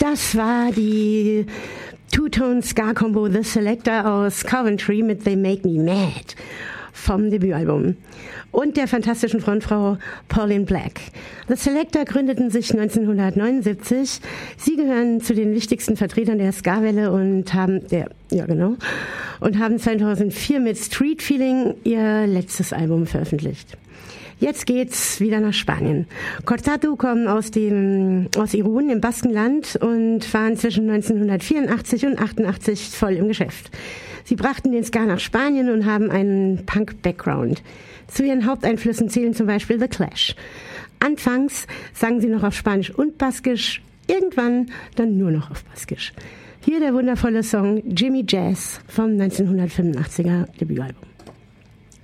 Das war die Two-Tone-Ska-Combo The Selector aus Coventry mit They Make Me Mad vom Debütalbum und der fantastischen Frontfrau Pauline Black. The Selector gründeten sich 1979. Sie gehören zu den wichtigsten Vertretern der Ska-Welle und haben 2004 mit Street Feeling ihr letztes Album veröffentlicht. Jetzt geht's wieder nach Spanien. Cortatu kommen aus Irun im Baskenland und waren zwischen 1984 und 88 voll im Geschäft. Sie brachten den Ska nach Spanien und haben einen Punk-Background. Zu ihren Haupteinflüssen zählen zum Beispiel The Clash. Anfangs sangen sie noch auf Spanisch und Baskisch, irgendwann dann nur noch auf Baskisch. Hier der wundervolle Song Jimmy Jazz vom 1985er Debütalbum.